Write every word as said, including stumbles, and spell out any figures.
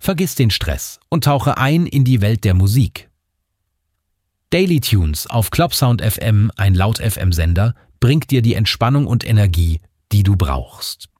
Vergiss den Stress und tauche ein in die Welt der Musik. Daily Tunes auf Clubsound F M, ein Laut-F M-Sender, bringt dir die Entspannung und Energie, die du brauchst.